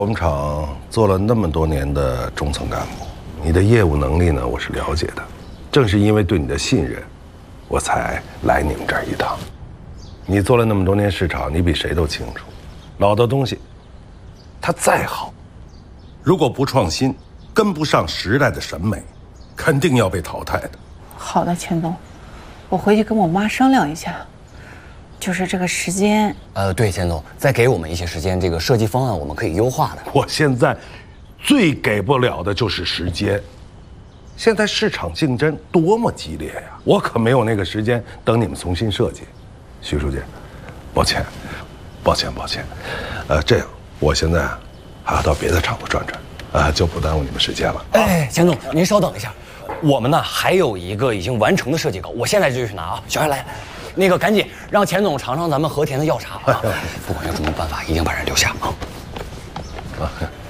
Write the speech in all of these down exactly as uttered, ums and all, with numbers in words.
我们厂做了那么多年的中层干部，你的业务能力呢，我是了解的。正是因为对你的信任，我才来你们这儿一趟。你做了那么多年市场，你比谁都清楚，老的东西，它再好，如果不创新，跟不上时代的审美，肯定要被淘汰的。 好的，钱总，我回去跟我妈商量一下。就是这个时间， 呃，对，钱总，再给我们一些时间，这个设计方案我们可以优化的。 我现在最给不了的就是时间。现在市场竞争多么激烈呀，我可没有那个时间等你们重新设计。徐书记，抱歉，抱歉，抱歉。呃，这样，我现在还要到别的厂子转转，呃，就不耽误你们时间了。 哎，钱总，您稍等一下，我们呢还有一个已经完成的设计稿，我现在就去拿啊。小艾来。那个赶紧让钱总尝尝咱们和田的药茶啊！不管用什么办法，一定把人留下啊！啊！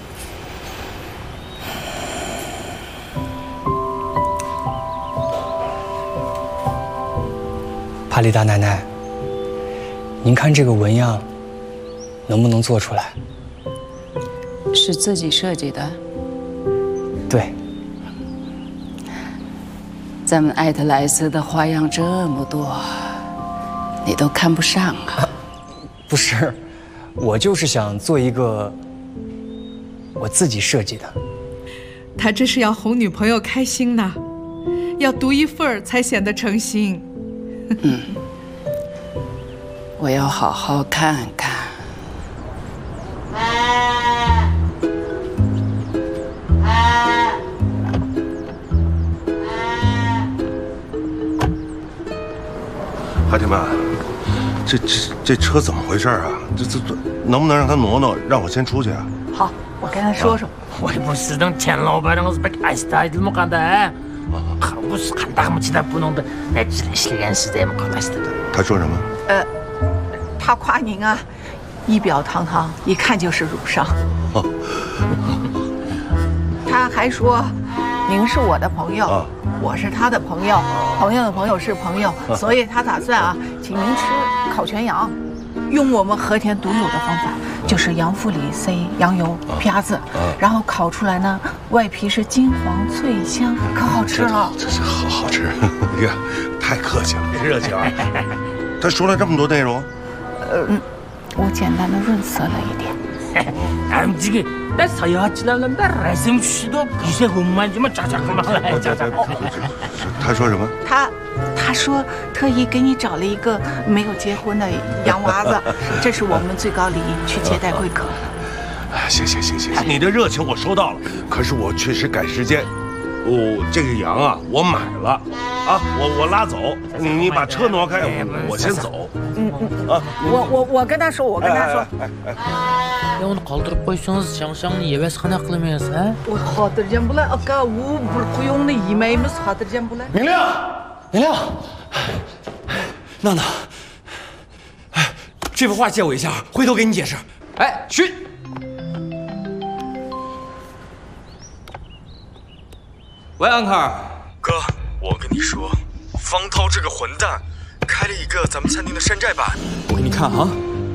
帕丽达奶奶，您看这个纹样能不能做出来？ 是自己设计的？ 对。 咱们艾特莱斯的花样这么多。你都看不上啊？ 不是，我就是想做一个我自己设计的。 他这是要哄女朋友开心呢，要独一份儿才显得诚心。 嗯，我要好好看看。 孩弟们，这这这车怎么回事啊？这这这能不能让他挪挪，让我先出去啊？ 好，我跟他说说。 我不是等钱老板，我是被开始他怎么干的？他不是看他们其他不弄的，那只能是连时代么开始的。 他说什么？ 呃，他夸您啊，仪表堂堂，一看就是儒商。哦。他还说，您是我的朋友。啊我是他的朋友，朋友的朋友是朋友，所以他打算啊，请您吃烤全羊，用我们和田独有的方法，就是羊腹里塞羊油、啪子，然后烤出来呢，外皮是金黄脆香，可好吃了。 这是好好吃，你看，太客气了，别热情啊。他说了这么多内容， 呃，我简单的润色了一点。 俺这个。但是要知道，那来生许多一些红嘛，怎么咋咋干嘛来？咋咋？ 他说什么？ 他他说特意给你找了一个没有结婚的洋娃子，这是我们最高礼仪，去接待贵客。 行行行行，你的热情我收到了，可是我确实赶时间。我这个羊啊，我买了啊，我我拉走，你你把车挪开，我先走。嗯嗯啊，我我我跟他说，我跟他说。 uni qoldirib qo'ysangiz shang-shangni yeysiz qanaqa qilmaysiz ha? Xotirjam bo'la aka, u bir quyuqni yemaymiz, xotirjam bo'la. 明亮，明亮，娜娜，这幅画借我一下，回头给你解释。哎，去。喂，安卡尔哥，我跟你说，方涛这个混蛋开了一个咱们餐厅的山寨版， 我给你看啊。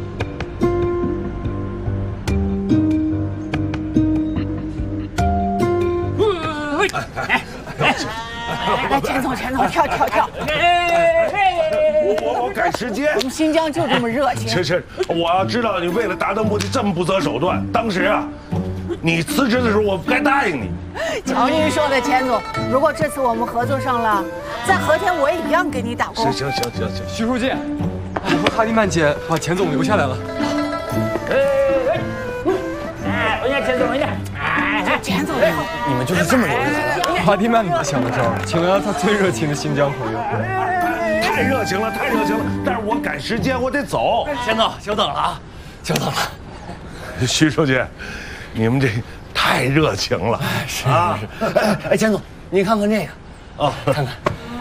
哎哎哎！钱总，钱总，跳跳跳！ 我我我赶时间。 我们新疆就这么热情。 是是，我要知道你为了达到目的这么不择手段，当时啊，你辞职的时候我不该答应你。 瞧您说的，钱总，如果这次我们合作上了，在和田我也一样给你打工。 行行行行行， 徐书记，我和哈迪曼姐把钱总留下来了。 哎哎哎！我家钱总，我家。 钱总， 你们就是这么留下来的。哈迪曼哪想得着，请了他最热情的新疆朋友。 太热情了，太热情了！但是我赶时间，我得走。 钱总，久等了啊，久等了。 徐书记，你们这太热情了。 是啊，是。哎，钱总，您看看这个，哦，看看。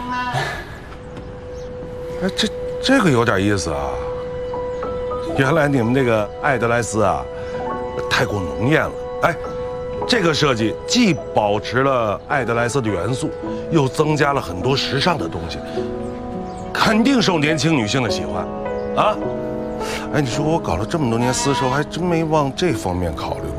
哎，这这个有点意思啊。原来你们这个艾德莱斯啊，太过浓艳了。哎。这个设计既保持了艾德莱斯的元素，又增加了很多时尚的东西，肯定受年轻女性的喜欢，啊！哎，你说我搞了这么多年丝绸，还真没往这方面考虑